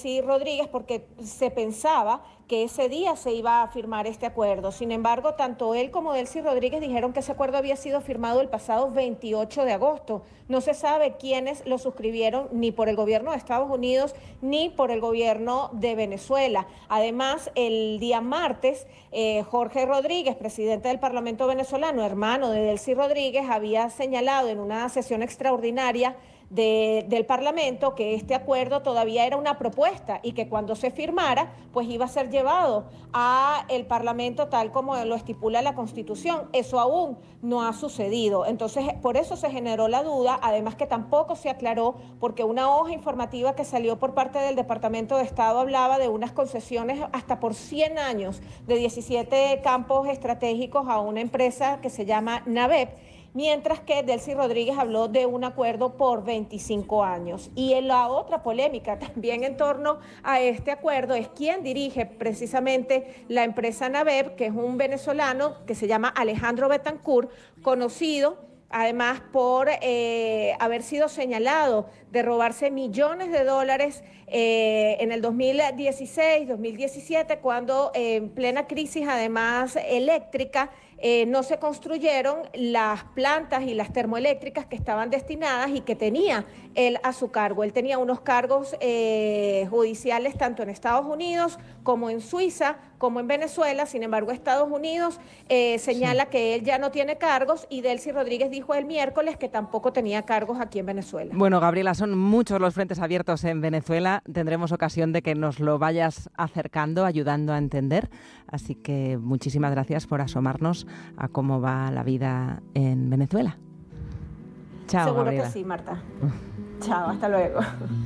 Delcy Rodríguez, porque se pensaba que ese día se iba a firmar este acuerdo. Sin embargo, tanto él como Delcy Rodríguez dijeron que ese acuerdo había sido firmado el pasado 28 de agosto. No se sabe quiénes lo suscribieron, ni por el gobierno de Estados Unidos, ni por el gobierno de Venezuela. Además, el día martes, Jorge Rodríguez, presidente del Parlamento venezolano, hermano de Delcy Rodríguez, había señalado en una sesión extraordinaria del Parlamento que este acuerdo todavía era una propuesta y que cuando se firmara pues iba a ser llevado a el Parlamento tal como lo estipula la Constitución. Eso aún no ha sucedido, entonces por eso se generó la duda, además que tampoco se aclaró porque una hoja informativa que salió por parte del Departamento de Estado hablaba de unas concesiones hasta por 100 años de 17 campos estratégicos a una empresa que se llama NAVEP, mientras que Delcy Rodríguez habló de un acuerdo por 25 años. Y en la otra polémica también en torno a este acuerdo es quién dirige precisamente la empresa NAVEP, que es un venezolano que se llama Alejandro Betancourt, conocido además por haber sido señalado de robarse millones de dólares en el 2016, 2017, cuando en plena crisis además eléctrica, no se construyeron las plantas y las termoeléctricas que estaban destinadas y que tenía él a su cargo. Él tenía unos cargos judiciales tanto en Estados Unidos como en Suiza, como en Venezuela. Sin embargo, Estados Unidos señala que él ya no tiene cargos y Delcy Rodríguez dijo el miércoles que tampoco tenía cargos aquí en Venezuela. Bueno, Gabriela, son muchos los frentes abiertos en Venezuela. Tendremos ocasión de que nos lo vayas acercando, ayudando a entender. Así que muchísimas gracias por asomarnos a cómo va la vida en Venezuela. Chao, Seguro Gabriela. que sí, Marta. Chao, hasta luego.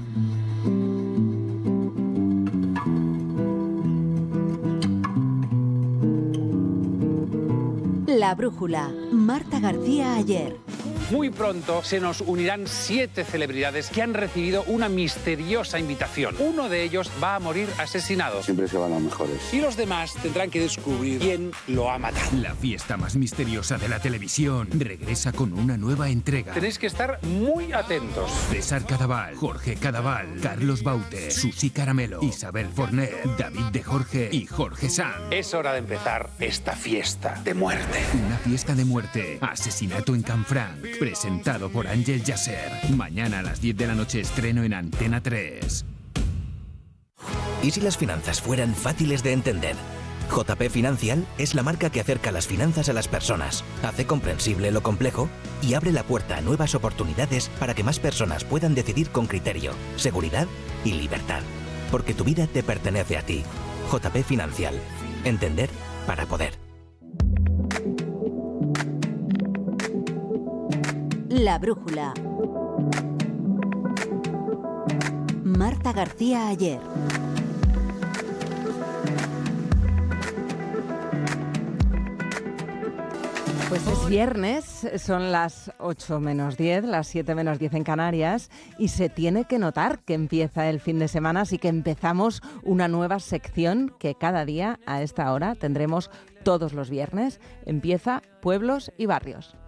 La brújula. Marta García Ayer. Muy pronto se nos unirán 7 celebridades que han recibido una misteriosa invitación. Uno de ellos va a morir asesinado. Siempre se van los mejores. Y los demás tendrán que descubrir quién lo ha matado. La fiesta más misteriosa de la televisión regresa con una nueva entrega. Tenéis que estar muy atentos. César Cadaval, Jorge Cadaval, Carlos Baute, Susi Caramelo, Isabel Forner, David de Jorge y Jorge Sanz. Es hora de empezar esta fiesta de muerte. Una fiesta de muerte. Asesinato en Canfranc. Presentado por Ángel Yasser. Mañana a las 10 de la noche estreno en Antena 3. ¿Y si las finanzas fueran fáciles de entender? JP Financial es la marca que acerca las finanzas a las personas, hace comprensible lo complejo y abre la puerta a nuevas oportunidades para que más personas puedan decidir con criterio, seguridad y libertad. Porque tu vida te pertenece a ti. JP Financial. Entender para poder. La brújula. Marta García Ayer. Pues es viernes, son las 8 menos 10, las 7 menos 10 en Canarias, y se tiene que notar que empieza el fin de semana, así que empezamos una nueva sección que cada día a esta hora tendremos todos los viernes. Empieza Pueblos y Barrios.